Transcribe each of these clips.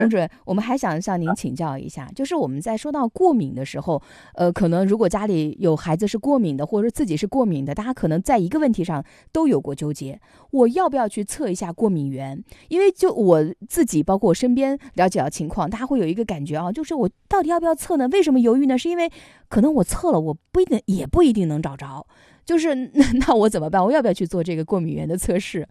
洪主任，我们还想向您请教一下，就是我们在说到过敏的时候，可能如果家里有孩子是过敏的，或者说自己是过敏的，大家可能在一个问题上都有过纠结，我要不要去测一下过敏源？因为就我自己，包括我身边了解到情况，大家会有一个感觉啊，就是我到底要不要测呢？为什么犹豫呢？是因为可能我测了，我也不一定能找着，就是那我怎么办？我要不要去做这个过敏源的测试？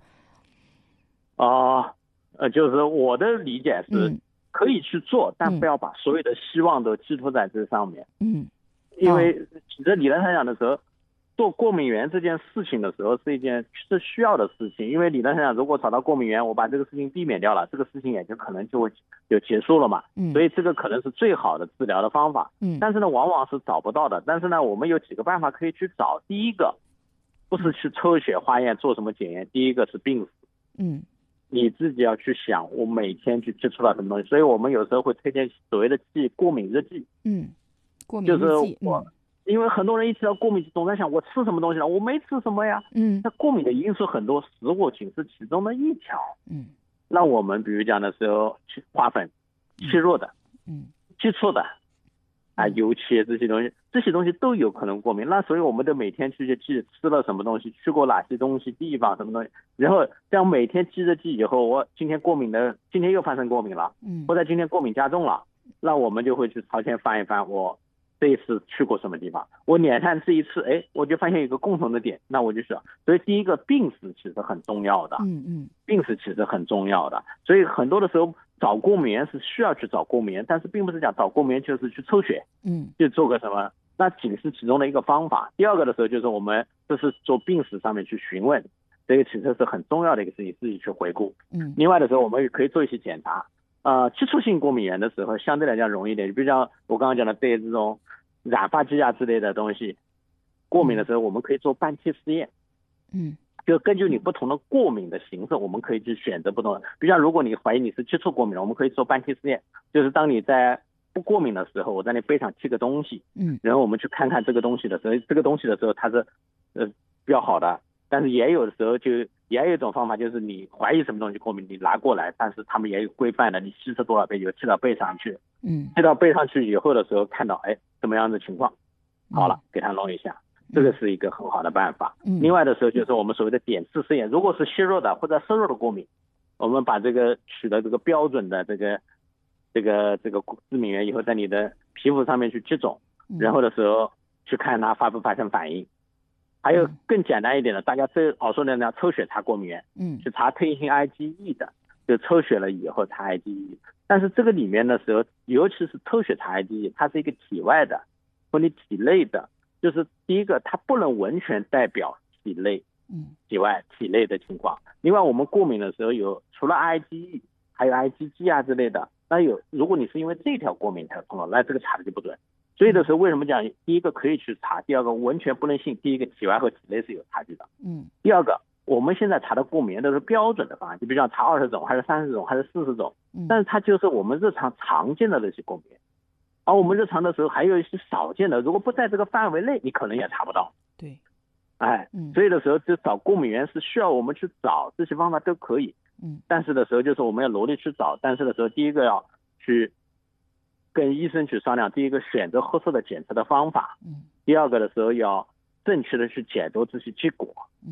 就是我的理解是可以去做，但不要把所有的希望都寄托在这上面。因为其实理论上讲的时候，做过敏源这件事情的时候是一件是需要的事情，因为理论上讲，如果找到过敏源，我把这个事情避免掉了，这个事情也就可能就结束了嘛。所以这个可能是最好的治疗的方法。但是呢，往往是找不到的。但是呢，我们有几个办法可以去找。第一个，不是去抽血化验做什么检验，第一个是病史。你自己要去想，我每天去接触到什么东西，所以我们有时候会推荐所谓的过敏日记。 过敏日记。 因为很多人一提到过敏总在想我吃什么东西了，我没吃什么呀。那过敏的因素很多，食物仅是其中的一条。那我们比如讲的时候，花粉、气弱的、接触的油漆这些东西都有可能过敏。那所以我们得每天去记吃了什么东西，去过哪些东西地方什么东西，然后这样每天记着记以后，我今天又发生过敏了，或者今天过敏加重了，那我们就会去朝前翻一翻，我这一次去过什么地方，我连看这一次，我就发现有一个共同的点，那我就说，所以第一个病史其实很重要的。病史其实很重要的，所以很多的时候找过敏源是需要去找过敏源，但是并不是讲找过敏源就是去抽血，就做个什么，那仅是其中的一个方法。第二个的时候就是我们这是做病史上面去询问，这个其实是很重要的一个事情，自己去回顾。另外的时候我们也可以做一些检查。接触性过敏源的时候相对来讲容易一点，比如像我刚刚讲的对这种染发剂之类的东西过敏的时候，我们可以做半体实验。就根据你不同的过敏的形式，我们可以去选择不同的。比如像如果你怀疑你是接触过敏了，我们可以做半体实验，就是当你在不过敏的时候，我在你背上贴个东西，然后我们去看看这个东西的时候，它是比较好的。但是也有的时候也有一种方法，就是你怀疑什么东西过敏，你拿过来，但是他们也有规范的，你稀释多少杯就贴到背上去。贴到背上去以后的时候，看到什么样的情况，好了，给它弄一下，这个是一个很好的办法。另外的时候就是我们所谓的点刺试验，如果是虚弱的或者瘦弱的过敏，我们把这个取得这个标准的这个致敏源以后，在你的皮肤上面去接种，然后的时候去看它发不发生反应。还有更简单一点的，大家最好说的呢，抽血查过敏源，去查特异性 IgE 的，就抽血了以后查 IgE。但是这个里面的时候，尤其是抽血查 IgE， 它是一个体外的或你体内的，就是第一个它不能完全代表体内体内的情况。另外我们过敏的时候除了 IgE 还有 IgG 之类的，那如果你是因为这条过敏才碰到，那这个查的就不准。所以的时候为什么讲第一个可以去查，第二个完全不能信，第一个体外和体内是有差距的。第二个我们现在查的过敏都是标准的方案，就比如讲查20种还是30种还是40种，但是它就是我们日常常见的那些过敏，而我们日常的时候还有一些少见的，如果不在这个范围内你可能也查不到。 对， 所以的时候就找过敏源是需要我们去找，这些方法都可以。但是的时候就是我们要努力去找，但是的时候第一个要去跟医生去商量，第一个选择合适的检测的方法，第二个的时候要正确的去解读这些结果。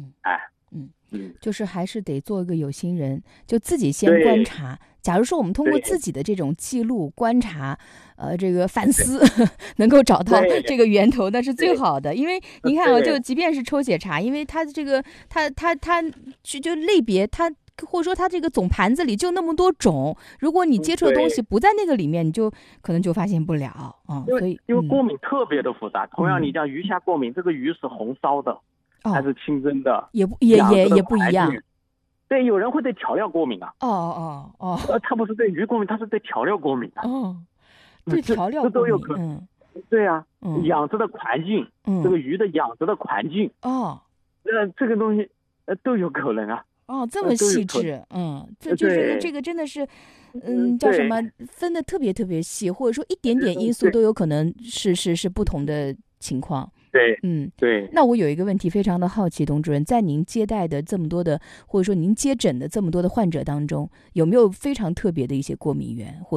就是还是得做一个有心人，就自己先观察。假如说我们通过自己的这种记录观察，这个反思能够找到这个源头，那是最好的。因为你看就即便是抽血查，因为它这个它就类别它。或者说它这个总盘子里就那么多种，如果你接触的东西不在那个里面，你就可能就发现不了所以因为过敏特别的复杂。同样你讲鱼虾过敏，这个鱼是红烧的还是清蒸的， 也不一样。 对，有人会对调料过敏啊。他不是对鱼过敏，他是对调料过敏的。 对调料过敏， 这都有可能。对啊，养殖的环境，这个鱼的养殖的环境，这个东西都有可能啊。 这么细致，这就是这个真的是，叫什么分的特别特别细，或者说一点点因素都有可能是不同的情况。 对，对。 那我有一个问题非常的好奇，董主任，在您接待的这么多的，或者说您接诊的这么多的患者当中，有没有非常特别的一些过敏源？或